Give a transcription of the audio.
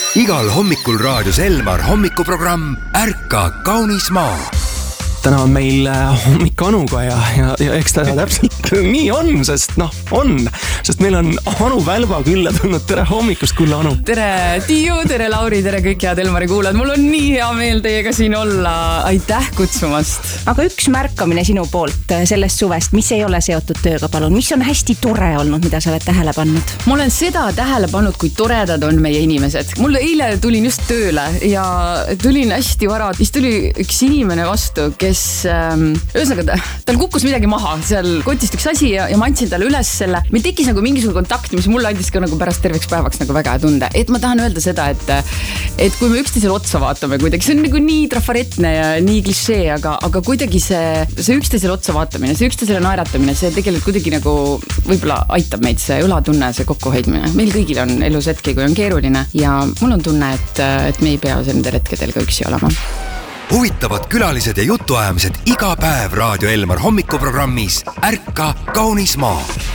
Igal hommikul raadios Elmar hommikuprogramm Ärka kaunis maa. Täna on meil hommik Anuga ja eks ta täpselt nii on, sest meil on Anu Välba külla tulnud. Tere hommikust, kulla Anu! Tere Tiiu, tere Lauri, tere kõik head Elmari kuulad. Mul on nii hea meel teiega siin olla. Aitäh kutsumast! Aga üks märkamine sinu poolt sellest suvest, mis ei ole seotud tööga, palun. Mis on hästi tore olnud, mida sa oled tähele pannud? Ma olen seda tähele pannud, kui toredad on meie inimesed. Mul eile tulin just tööle ja tulin hästi vara. Siis tuli üks inimene vastu, kes ühesõnaga, tal kukkus midagi maha. Seal kotist üks asi ja ma andsin talle üles selle. Meil tekkis nagu mingisugune kontakt, mis mulle andis ka nagu pärast terveks päevaks nagu väga tunde. Et ma tahan öelda seda, et kui me üksteisele otsa vaatame kuidagi, see on nagu nii trafaretne ja nii klišee, aga kuidagi see üksteisele otsa vaatamine, see üksteisele naeratamine, see tegelikult kuidagi nagu võib-olla aitab meid see õlatunne, see kokkuhoidmine. Meil kõigil on elus hetki, kui on keeruline ja mul on tunne, et me ei pea nendel hetkedel ka üksi olema. Huvitavad külalised ja jutuajamised iga päev Raadio Elmar hommikuprogrammis Ärka kaunis maa.